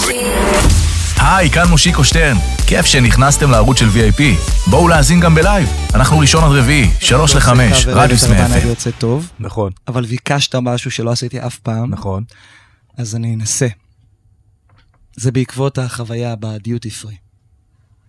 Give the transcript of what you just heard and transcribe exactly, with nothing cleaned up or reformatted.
היי, כאן מושיקו שטרן. כיף שנכנסתם לערוץ של וי איי פי. בואו להאזין גם בלייב. אנחנו ראשון עד רביעי, שלוש לחמש, רדיוס מאה אף אם. יוצא טוב. נכון. אבל ביקשת משהו שלא עשיתי אף פעם. נכון. אז אני אנסה. זה בעקבות החוויה בדיוטי פרי.